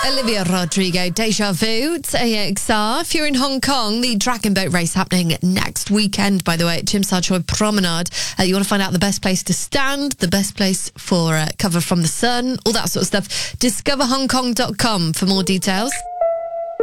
Olivia Rodrigo, Deja Vu, to AXR. If you're in Hong Kong, the Dragon Boat Race happening next weekend, by the way, at Tsim Sha Tsui Promenade. You want to find out the best place to stand, the best place for cover from the sun, all that sort of stuff. DiscoverHongKong.com for more details.